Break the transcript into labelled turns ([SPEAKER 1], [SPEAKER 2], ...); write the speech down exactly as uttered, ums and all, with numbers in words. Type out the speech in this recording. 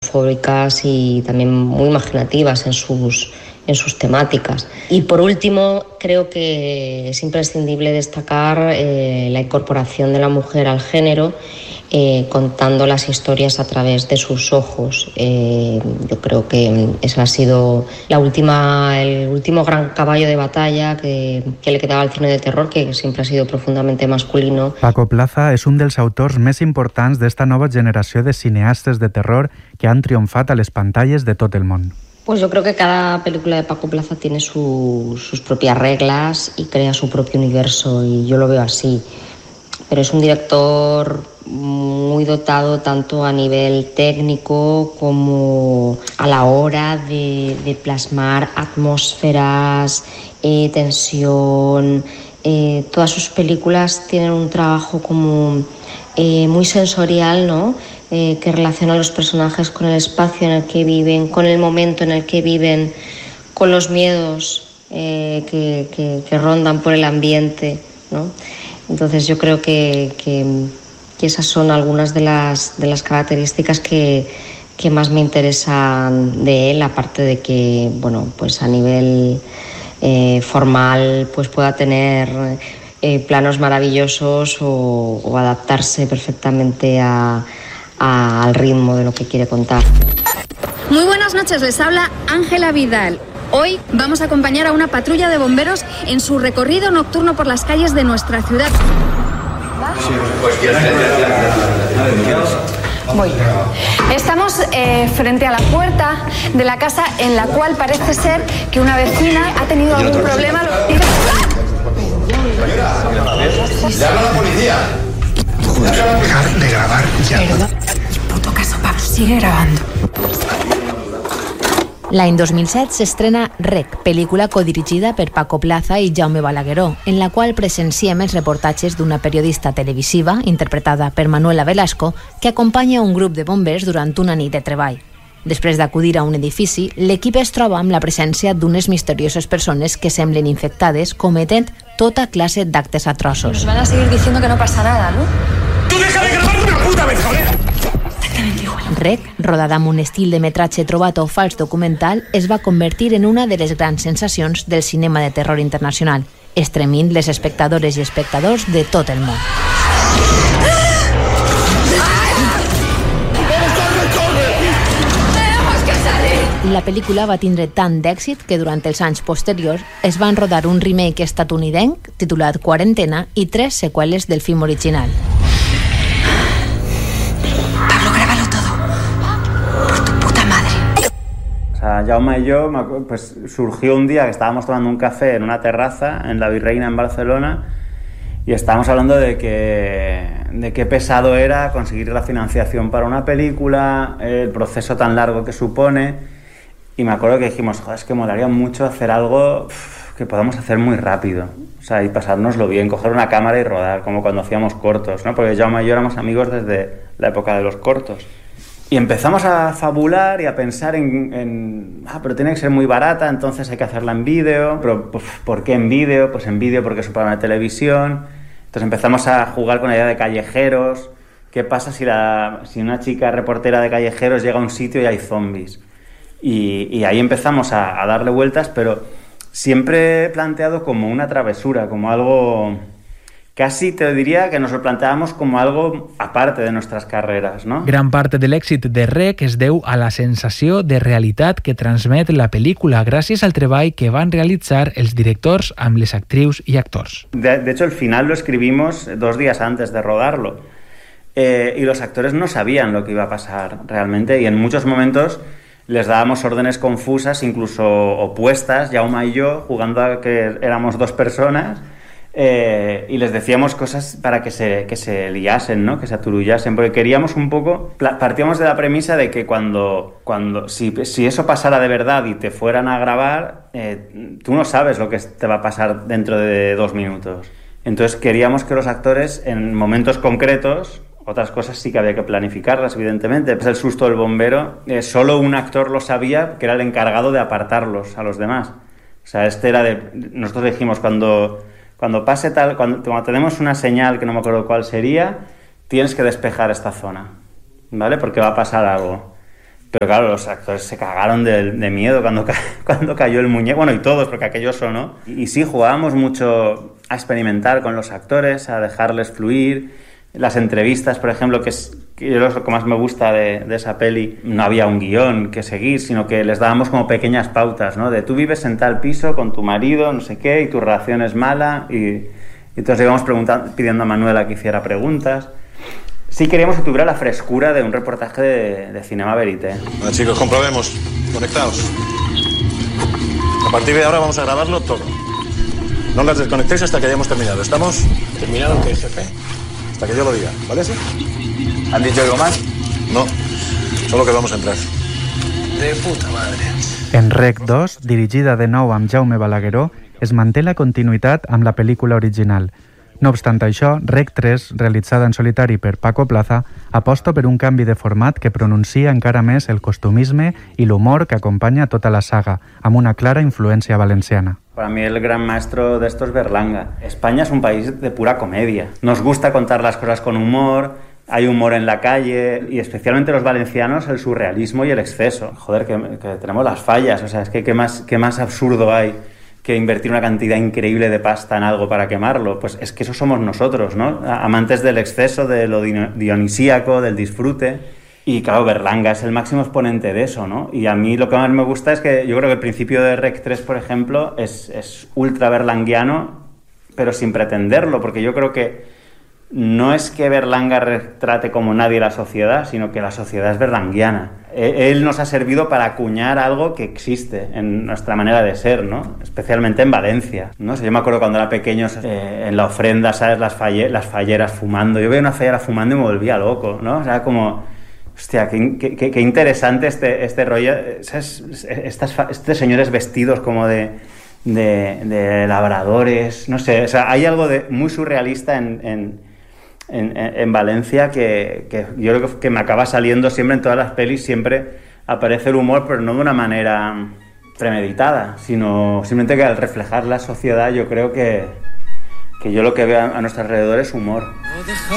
[SPEAKER 1] claustrofóbicas y también muy imaginativas en sus, en sus temáticas. Y por último, creo que es imprescindible destacar eh, la incorporación de la mujer al género, eh, contando las historias a través de sus ojos. Eh, yo creo que ese ha sido la última, el último gran caballo de batalla que, que le quedaba al cine de terror, que siempre ha sido profundamente masculino.
[SPEAKER 2] Paco Plaza és un dels autors més importants d'esta nova generació de cineastes de terror que han triomfat a les pantalles de tot el món.
[SPEAKER 1] Pues yo creo que cada película de Paco Plaza tiene su, sus propias reglas y crea su propio universo, y yo lo veo así. Pero es un director muy dotado tanto a nivel técnico como a la hora de, de plasmar atmósferas, eh, tensión. Eh, todas sus películas tienen un trabajo como eh, muy sensorial, ¿no? Eh, que relaciona a los personajes con el espacio en el que viven, con el momento en el que viven, con los miedos eh, que, que, que rondan por el ambiente, ¿no? Entonces yo creo que, que, que esas son algunas de las, de las características que, que más me interesan de él, aparte de que, bueno, pues a nivel eh, formal pues pueda tener eh, planos maravillosos o, o adaptarse perfectamente a, a, al ritmo de lo que quiere contar.
[SPEAKER 3] Muy buenas noches, les habla Ángela Vidal. Hoy vamos a acompañar a una patrulla de bomberos en su recorrido nocturno por las calles de nuestra ciudad. Voy. Estamos eh, frente a la puerta de la casa en la cual parece ser que una vecina ha tenido algún problema.
[SPEAKER 4] ¡Llama a la policía!
[SPEAKER 5] Dejar de grabar ya.
[SPEAKER 3] Puto caso, Pablo, sigue grabando.
[SPEAKER 6] L'any dos mil set s'estrena Rec, pel·lícula codirigida per Paco Plaza i Jaume Balagueró, en la qual presenciem els reportatges d'una periodista televisiva, interpretada per Manuela Velasco, que acompanya un grup de bombers durant una nit de treball. Després d'acudir a un edifici, l'equip es troba amb la presència d'unes misterioses persones que semblen infectades, cometent tota classe d'actes atroços.
[SPEAKER 3] Nos van a seguir diciendo que no pasa nada, ¿no?
[SPEAKER 5] ¡Tú deja de grabar una puta vez, joder!
[SPEAKER 6] Rec, rodada amb un estil de metratge trobat o fals documental, es va convertir en una de les grans sensacions del cinema de terror internacional, estremint les espectadores i espectadors de tot el món. La pel·lícula va tindre tant d'èxit que durant els anys posteriors es van rodar un remake estatunidenc titulat Quarantena i tres seqüeles del film original.
[SPEAKER 7] O sea, Jaume y yo, pues surgió un día que estábamos tomando un café en una terraza en la Virreina en Barcelona y estábamos hablando de que de qué pesado era conseguir la financiación para una película, el proceso tan largo que supone, y me acuerdo que dijimos, joder, es que molaría mucho hacer algo uf, que podamos hacer muy rápido, o sea, y pasárnoslo bien, coger una cámara y rodar, como cuando hacíamos cortos, ¿no? Porque Jaume y yo éramos amigos desde la época de los cortos. Y empezamos a fabular y a pensar en, en... Ah, pero tiene que ser muy barata, entonces hay que hacerla en vídeo. Pero, pues, ¿por qué en vídeo? Pues en vídeo porque es un programa de televisión. Entonces empezamos a jugar con la idea de callejeros. ¿Qué pasa si, la, si una chica reportera de callejeros llega a un sitio y hay zombies? Y, y ahí empezamos a, a darle vueltas, pero siempre planteado como una travesura, como algo... Casi te diria que nos lo planteábamos como algo aparte de nuestras carreras, ¿no?
[SPEAKER 8] Gran part de l'èxit de Rec es deu a la sensació de realitat que transmet la pel·lícula gràcies al treball que van realitzar els directors amb les actrius i actors.
[SPEAKER 7] De, de hecho, el final lo escribimos dos días antes de rodarlo eh, y los actores no sabían lo que iba a pasar realmente y en muchos momentos les dábamos órdenes confusas, incluso opuestas, Jaume y yo, jugando a que éramos dos personas. Eh, y les decíamos cosas para que se, que se liasen, ¿no? Que se aturullasen, porque queríamos un poco, partíamos de la premisa de que cuando, cuando si, si eso pasara de verdad y te fueran a grabar, eh, tú no sabes lo que te va a pasar dentro de dos minutos. Entonces queríamos que los actores en momentos concretos, otras cosas sí que había que planificarlas, evidentemente, pues el susto del bombero, eh, solo un actor lo sabía, que era el encargado de apartarlos a los demás. O sea, este era de... Nosotros dijimos cuando... Cuando pase tal, cuando, cuando tenemos una señal que no me acuerdo cuál sería, tienes que despejar esta zona, ¿vale? Porque va a pasar algo. Pero claro, los actores se cagaron de, de miedo cuando, ca- cuando cayó el muñeco, bueno, y todos, porque aquello sonó. Y, y sí, jugábamos mucho a experimentar con los actores, a dejarles fluir. Las entrevistas, por ejemplo, que es que lo que más me gusta de, de esa peli, no había un guión que seguir, sino que les dábamos como pequeñas pautas, ¿no? De tú vives en tal piso con tu marido, no sé qué, y tu relación es mala, y, y entonces íbamos preguntando, pidiendo a Manuela que hiciera preguntas. Sí queríamos que tuviera la frescura de un reportaje de, de Cinema Verité.
[SPEAKER 9] Bueno, chicos, comprobemos. Conectados. A partir de ahora vamos a grabarlo todo. No las desconectéis hasta que hayamos terminado. ¿Estamos?
[SPEAKER 5] ¿Terminado qué, jefe?
[SPEAKER 9] Hasta que yo lo diga, ¿vale? ¿Sí?
[SPEAKER 4] ¿Han dicho algo más?
[SPEAKER 9] No, solo que vamos a entrar.
[SPEAKER 5] De puta madre.
[SPEAKER 2] En Rec dos, dirigida de nou amb Jaume Balagueró, es manté la continuïtat amb la pel·lícula original. No obstant això, Rec tres, realitzada en solitari per Paco Plaza, aposta per un canvi de format que pronuncia encara més el costumisme i l'humor que acompanya tota la saga, amb una clara influència valenciana.
[SPEAKER 7] Para mí el gran maestro de esto es Berlanga. España es un país de pura comedia. Nos gusta contar las cosas con humor, hay humor en la calle, y especialmente los valencianos, el surrealismo y el exceso. Joder, que, que tenemos las fallas, o sea, es que ¿qué más, qué más absurdo hay que invertir una cantidad increíble de pasta en algo para quemarlo? Pues es que eso somos nosotros, ¿no? Amantes del exceso, de lo dionisíaco, del disfrute. Y claro, Berlanga es el máximo exponente de eso, ¿no? Y a mí lo que más me gusta es que yo creo que el principio de Rec tres, por ejemplo, es, es ultra berlanguiano, pero sin pretenderlo, porque yo creo que no es que Berlanga retrate como nadie la sociedad, sino que la sociedad es berlanguiana. Él nos ha servido para acuñar algo que existe en nuestra manera de ser, ¿no? Especialmente en Valencia, ¿no? O sea, yo me acuerdo cuando era pequeño, eh, en la ofrenda, ¿sabes? Las, falle, las falleras fumando. Yo veía una fallera fumando y me volvía loco, ¿no? O sea, como... Hostia, qué, qué, qué interesante este, este rollo, ¿sabes? Estas, estos señores vestidos como de, de, de labradores, no sé, o sea, hay algo de muy surrealista en, en, en, en Valencia que, que yo creo que, que me acaba saliendo siempre en todas las pelis, siempre aparece el humor, pero no de una manera premeditada, sino simplemente que al reflejar la sociedad yo creo que, que yo lo que veo a, a nuestro alrededor es humor.